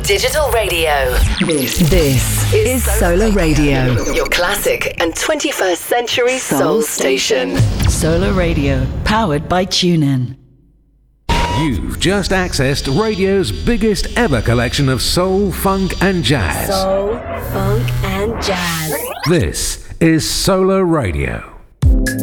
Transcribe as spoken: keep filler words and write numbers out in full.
Digital radio. This, this is Solar Radio. Your classic and twenty-first century soul, soul station. Solar Radio, powered by TuneIn. You've just accessed radio's biggest ever collection of soul, funk and jazz. Soul, funk and jazz. This is Solar Radio.